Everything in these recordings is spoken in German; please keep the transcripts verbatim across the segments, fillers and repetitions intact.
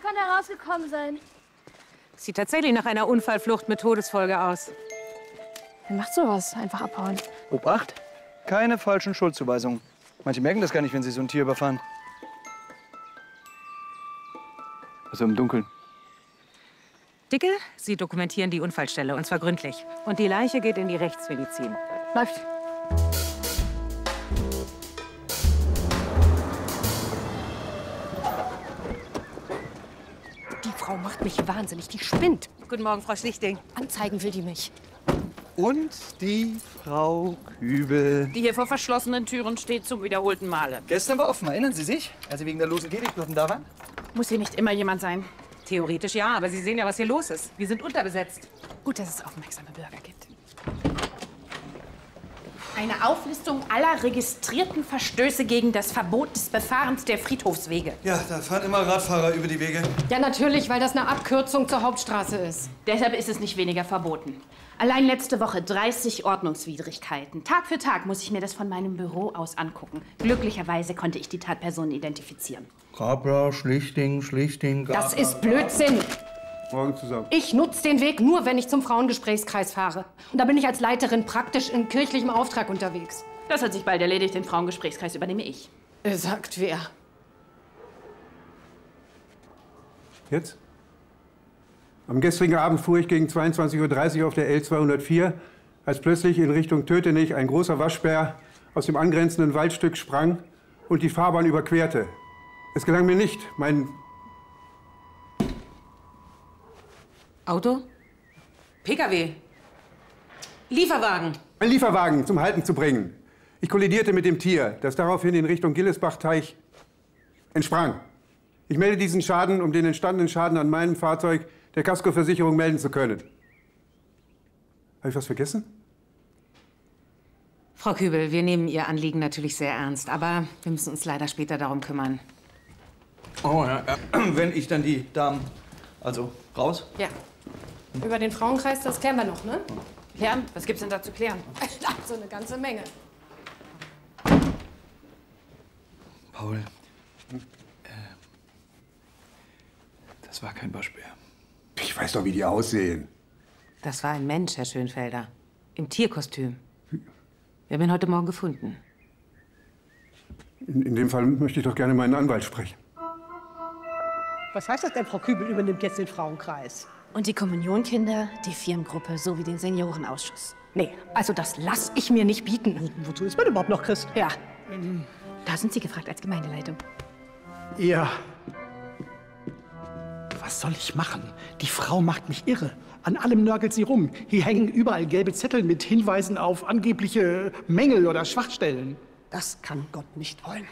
kann da rausgekommen sein? Sieht tatsächlich nach einer Unfallflucht mit Todesfolge aus. Wer macht sowas? Einfach abhauen. Obacht, keine falschen Schuldzuweisungen. Manche merken das gar nicht, wenn sie so ein Tier überfahren. Also im Dunkeln. Dicke, Sie dokumentieren die Unfallstelle, und zwar gründlich. Und die Leiche geht in die Rechtsmedizin. Läuft. Die Frau macht mich wahnsinnig, die spinnt. Guten Morgen, Frau Schlichting. Anzeigen will die mich. Und die Frau Kübel. Die hier vor verschlossenen Türen steht zum wiederholten Male. Gestern war offen, erinnern Sie sich? Als Sie wegen der losen Gehwegplatten da waren? Muss hier nicht immer jemand sein? Theoretisch ja, aber Sie sehen ja, was hier los ist. Wir sind unterbesetzt. Gut, dass es aufmerksame Bürger gibt. Eine Auflistung aller registrierten Verstöße gegen das Verbot des Befahrens der Friedhofswege. Ja, da fahren immer Radfahrer über die Wege. Ja, natürlich, weil das eine Abkürzung zur Hauptstraße ist. Deshalb ist es nicht weniger verboten. Allein letzte Woche dreißig Ordnungswidrigkeiten. Tag für Tag muss ich mir das von meinem Büro aus angucken. Glücklicherweise konnte ich die Tatpersonen identifizieren. Grabler, Schlichting, Schlichting, Grabler. Das ist Blödsinn. Morgen zusammen. Ich nutze den Weg nur, wenn ich zum Frauengesprächskreis fahre. Und da bin ich als Leiterin praktisch in kirchlichem Auftrag unterwegs. Das hat sich bald erledigt. Den Frauengesprächskreis übernehme ich. Sagt wer? Jetzt? Am gestrigen Abend fuhr ich gegen zweiundzwanzig Uhr dreißig auf der L zweihundertvier, als plötzlich in Richtung Tötenich ein großer Waschbär aus dem angrenzenden Waldstück sprang und die Fahrbahn überquerte. Es gelang mir nicht, mein Auto? P K W? Lieferwagen? Ein Lieferwagen zum Halten zu bringen. Ich kollidierte mit dem Tier, das daraufhin in Richtung Gillesbachteich entsprang. Ich melde diesen Schaden, um den entstandenen Schaden an meinem Fahrzeug der Kaskoversicherung melden zu können. Habe ich was vergessen? Frau Kübel, wir nehmen Ihr Anliegen natürlich sehr ernst, aber wir müssen uns leider später darum kümmern. Oh ja, ja. Wenn ich dann die Damen, also raus? Ja. Über den Frauenkreis, das klären wir noch, ne? Klären? Was gibt's denn da zu klären? So eine ganze Menge. Paul, äh, das war kein Waschbär. Ich weiß doch, wie die aussehen. Das war ein Mensch, Herr Schönfelder. Im Tierkostüm. Wir haben ihn heute Morgen gefunden. In, in dem Fall möchte ich doch gerne meinen Anwalt sprechen. Was heißt das denn, Frau Kübel übernimmt jetzt den Frauenkreis? Und die Kommunionkinder, die Firmengruppe sowie den Seniorenausschuss. Nee, also das lass ich mir nicht bieten. Wozu ist man überhaupt noch Christ? Ja. Da sind Sie gefragt als Gemeindeleitung. Ja. Was soll ich machen? Die Frau macht mich irre. An allem nörgelt sie rum. Hier hängen überall gelbe Zettel mit Hinweisen auf angebliche Mängel oder Schwachstellen. Das kann Gott nicht wollen.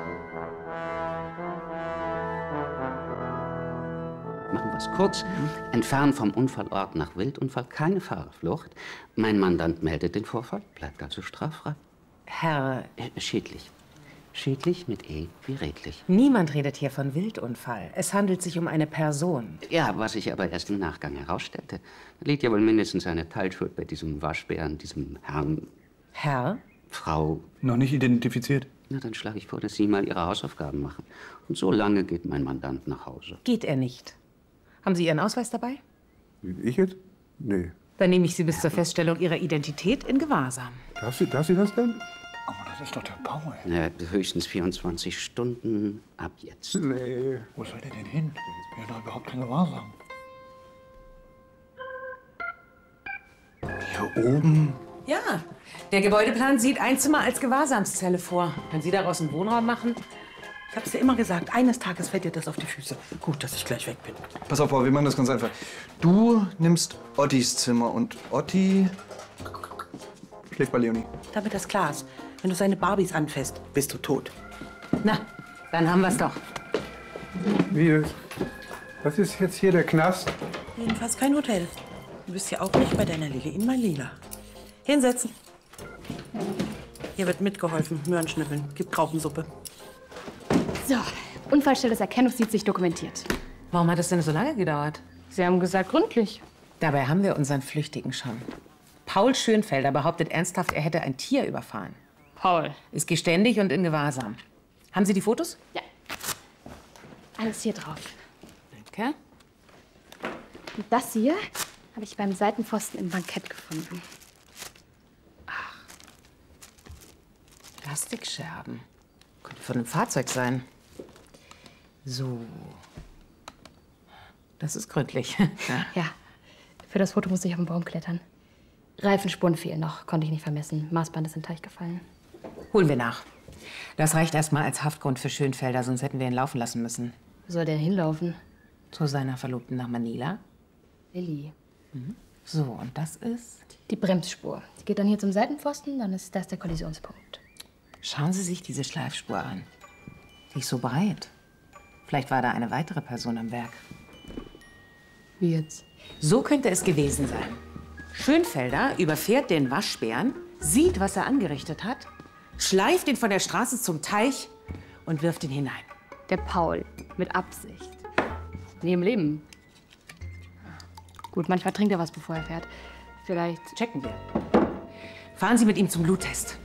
Machen wir es kurz. Entfernen vom Unfallort nach Wildunfall, keine Fahrerflucht. Mein Mandant meldet den Vorfall, bleibt also straffrei. Herr, Äh, schädlich. Schädlich mit E wie redlich. niemand redet hier von Wildunfall. Es handelt sich um eine Person. Ja, was sich aber erst im Nachgang herausstellte. Da liegt ja wohl mindestens eine Teilschuld bei diesem Waschbären, diesem Herrn, Herr? Frau. Noch nicht identifiziert. Na, dann schlage ich vor, dass Sie mal Ihre Hausaufgaben machen. Und so lange geht mein Mandant nach Hause. Geht er nicht. Haben Sie Ihren Ausweis dabei? Ich jetzt? Nee. Dann nehme ich Sie bis zur Feststellung Ihrer Identität in Gewahrsam. Darf sie, darf sie das denn? Aber das ist doch der Paul. Ja, höchstens vierundzwanzig Stunden ab jetzt. Nee. Wo soll der denn hin? Ich bin doch überhaupt kein Gewahrsam. Hier oben? Ja, der Gebäudeplan sieht ein Zimmer als Gewahrsamszelle vor. Können Sie daraus einen Wohnraum machen? Ich hab's dir immer gesagt, eines Tages fällt dir das auf die Füße. Gut, dass ich gleich weg bin. Pass auf, Paul, wir machen das ganz einfach. Du nimmst Ottis Zimmer und Otti schläft bei Leonie. Damit das klar ist, wenn du seine Barbies anfasst, bist du tot. Na, dann haben wir's doch. Wie? Was ist jetzt hier der Knast? Jedenfalls kein Hotel. Du bist ja auch nicht bei deiner Lille in Malila. Hinsetzen. Hier wird mitgeholfen. Möhren schnüffeln. Gibt Graupensuppe. So, Unfallstelleserkennungssieht sich dokumentiert. Warum hat es denn so lange gedauert? Sie haben gesagt, gründlich. Dabei haben wir unseren Flüchtigen schon. Paul Schönfelder behauptet ernsthaft, er hätte ein Tier überfahren. Paul. Ist geständig und in Gewahrsam. Haben Sie die Fotos? Ja. Alles hier drauf. Danke. Und das hier habe ich beim Seitenpfosten im Bankett gefunden. Plastikscherben. Könnte von einem Fahrzeug sein. So. Das ist gründlich. Ja. Ja, für das Foto musste ich auf den Baum klettern. Reifenspuren fehlen noch, konnte ich nicht vermessen. Maßband ist in den Teich gefallen. Holen wir nach. Das reicht erstmal als Haftgrund für Schönfelder, sonst hätten wir ihn laufen lassen müssen. Wo soll der hinlaufen? Zu seiner Verlobten nach Manila. Lilly. Mhm. So, und das ist? Die Bremsspur. Die geht dann hier zum Seitenpfosten, dann ist das der Kollisionspunkt. Schauen Sie sich diese Schleifspur an. Die ist so breit. Vielleicht war da eine weitere Person am Werk. Wie jetzt? So könnte es gewesen sein. Schönfelder überfährt den Waschbären, sieht, was er angerichtet hat, schleift ihn von der Straße zum Teich und wirft ihn hinein. Der Paul. Mit Absicht. Nie im Leben. Gut, manchmal trinkt er was, bevor er fährt. Vielleicht checken wir. Fahren Sie mit ihm zum Bluttest.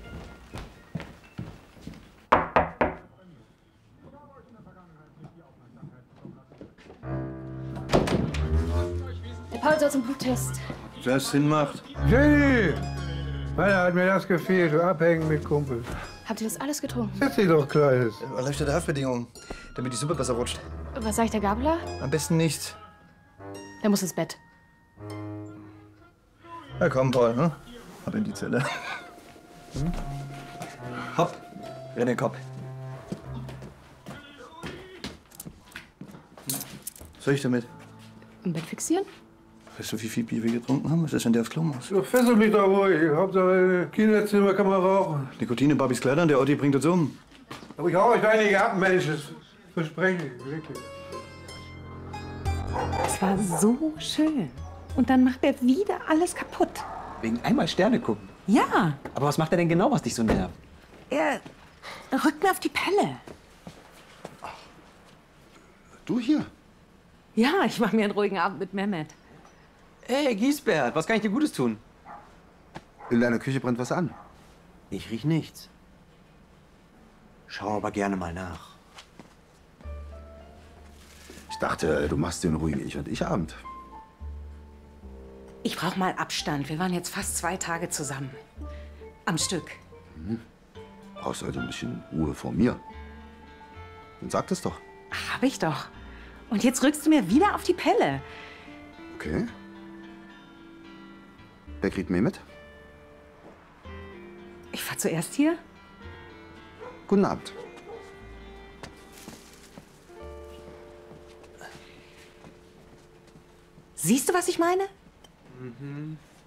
Der Paul soll zum Bluttest. Das Sinn macht. Jenny! Meiner hat mir das gefehlt, so abhängen mit Kumpels. Habt ihr das alles getrunken? Setz dich doch, Kleines. Erleichterte Haftbedingungen, damit die Suppe besser rutscht. Was sagt der Gabler? Am besten nicht. Der muss ins Bett. Na komm, Paul, ne? Ab in die Zelle. Hm? Hopp, renn den Kopf. Was soll ich damit? Im Bett fixieren? Weißt du, wie viel Bier wir getrunken haben? Was ist, wenn der aufs Klo muss? So, fessel mich doch ruhig. Hauptsache, im Kinderzimmer kann man rauchen. Nikotin in Babys Kleidern, der Otti bringt uns um. Aber ich hau euch da nicht ab, Mensch. Das verspreche ich, wirklich. Es war so schön. Und dann macht er wieder alles kaputt. Wegen einmal Sterne gucken? Ja. Aber was macht er denn genau, was dich so nervt? Er rückt mir auf die Pelle. Du hier? Ja, ich mache mir einen ruhigen Abend mit Mehmet. Hey, Giesbert, was kann ich dir Gutes tun? In deiner Küche brennt was an. Ich riech nichts. Schau aber gerne mal nach. Ich dachte, du machst dir einen ruhigen Ich- und Ich-Abend. Ich brauche mal Abstand. Wir waren jetzt fast zwei Tage zusammen. Am Stück. Mhm. Brauchst also ein bisschen Ruhe vor mir. Dann sag das doch. Hab ich doch. Und jetzt rückst du mir wieder auf die Pelle. Okay. Wer kriegt mehr mit? Ich war zuerst hier. Guten Abend. Siehst du, was ich meine? Mhm.